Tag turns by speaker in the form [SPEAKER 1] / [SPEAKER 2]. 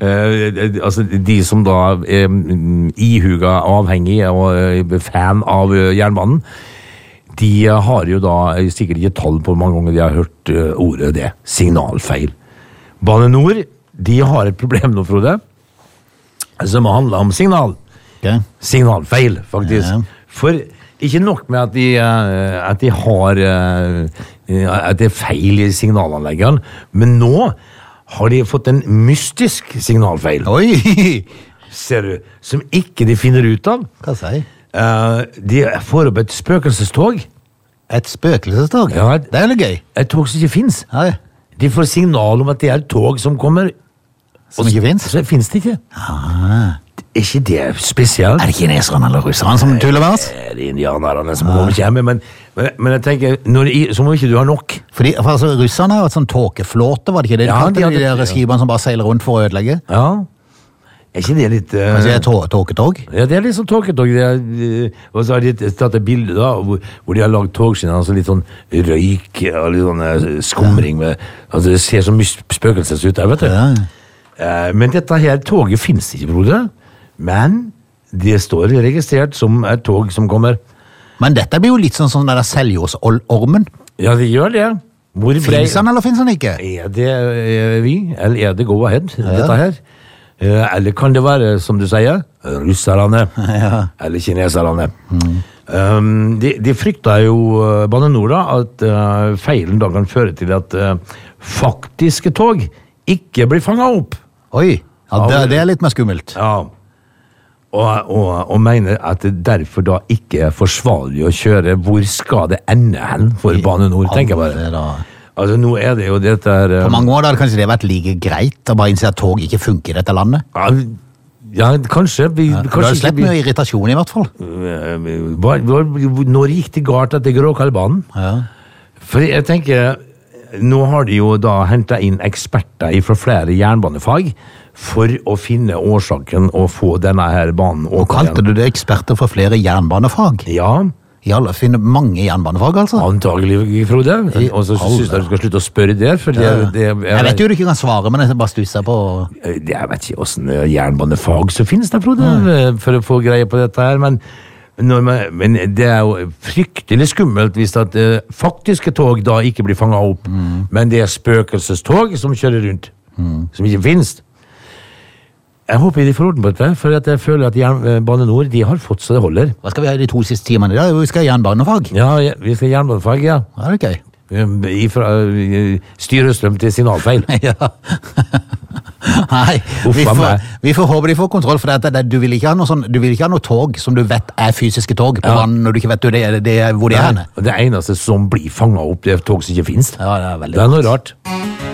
[SPEAKER 1] altså de som da ihuga avhengig og fan av jernbanen, de har jo da sikkert ikke tall på hvor mange ganger de har hørt ordet det, signalfeil. Bane Nor, de har et problem nå, Frode, som handler om signal.
[SPEAKER 2] Okay.
[SPEAKER 1] Signalfeil, faktisk. Ja. For ikke nok med at de har at det feil i signalanleggene, men nå har de fått en mystisk signalfeil.
[SPEAKER 2] Oi!
[SPEAKER 1] Ser du, som ikke de finner ut av.
[SPEAKER 2] Hva sier?
[SPEAKER 1] De får opp et spøkelsestog.
[SPEAKER 2] Et spøkelsestog?
[SPEAKER 1] Ja,
[SPEAKER 2] det er jo gøy.
[SPEAKER 1] Et tog som ikke finnes.
[SPEAKER 2] Nei.
[SPEAKER 1] De får signal om at det er et tog som kommer.
[SPEAKER 2] Som ikke finnes?
[SPEAKER 1] Så finnes det ikke.
[SPEAKER 2] Ah.
[SPEAKER 1] Er ikke det spesielt?
[SPEAKER 2] Er det kineserne eller russerne som tuller med oss?
[SPEAKER 1] Det er de indianerne som kommer, men jeg tenker, så må ikke du ha nok.
[SPEAKER 2] For altså, russerne har et sånn tåkeflåte, var det ikke det?
[SPEAKER 1] Ja,
[SPEAKER 2] de der skibene som bare seiler rundt for å ødelegge?
[SPEAKER 1] Ja. Er ikke det litt...
[SPEAKER 2] Kanskje det er tåketog?
[SPEAKER 1] Ja, det er litt sånn tåketog. Og så har de tatt et bilde da, hvor de har lagt togskinner, altså litt sånn røyk, og litt sånn skumring med... Altså, det ser så mye spøkelses ut der, vet du. Ja. Men dette her toget finnes ikke, broder. Men det står registrert som et tog som kommer. Men dette blir jo litt sånn der Seljås-ormen. Ja, det gjør det.
[SPEAKER 2] Finnes han eller finnes han ikke?
[SPEAKER 1] Er det vi, eller er det go ahead, dette her? Eller kan det være, som du sier, russerne, eller kineserne. De frykter jo, Bane Nor da, at feilen da kan føre til at faktiske tog ikke blir fanget opp.
[SPEAKER 2] Oi, ja, det er litt mer skummelt.
[SPEAKER 1] Ja. Og mener at det derfor da ikke er forsvarlig å kjøre. Hvor skal det ende hen for Bane Nor, tenker jeg bare. Altså, nå er det jo dette her...
[SPEAKER 2] På mange år hadde kanskje det vært like greit å bare innse at tog ikke funker i dette landet?
[SPEAKER 1] Ja, kanskje.
[SPEAKER 2] Du har slett mye irritasjon i hvert fall.
[SPEAKER 1] Når gikk det galt etter Gråkallbanen?
[SPEAKER 2] Ja.
[SPEAKER 1] For jeg tenker, nå har de jo da hentet inn eksperter fra flere jernbanefag for å finne årsaken og få denne her banen åpnet.
[SPEAKER 2] Og kalte du det eksperter for flere jernbanefag?
[SPEAKER 1] Ja.
[SPEAKER 2] Alle finner mange jernbanefag, altså?
[SPEAKER 1] Antagelig, Frode. Og så synes jeg du skal slutte å spørre det, for jeg
[SPEAKER 2] vet jo du ikke kan svare, men jeg bare stusser på...
[SPEAKER 1] Jeg vet ikke hvordan jernbanefag så finnes det, Frode, for å få greie på dette her, men det er jo fryktelig skummelt hvis at faktiske tog da ikke blir fanget opp, men det er spøkelsestog som kjører rundt, som ikke finnes. Jeg håper de får orden på dette, for jeg føler at Bane Nor, de har fått så det holder.
[SPEAKER 2] Hva skal vi ha i de 2 siste timene? Vi skal ha jernbanefag.
[SPEAKER 1] Ja, vi skal ha jernbanefag, ja.
[SPEAKER 2] Ja, det er gøy.
[SPEAKER 1] Fra styrestrøm til signalfeil.
[SPEAKER 2] Ja. Nei, vi får håpe de får kontroll, for du vil ikke ha noe tog som du vet er fysiske tog på vann, når du ikke vet hvor de er henne.
[SPEAKER 1] Det eneste som blir fanget opp, det er tog som ikke finnes.
[SPEAKER 2] Ja, det er veldig
[SPEAKER 1] Det er noe rart.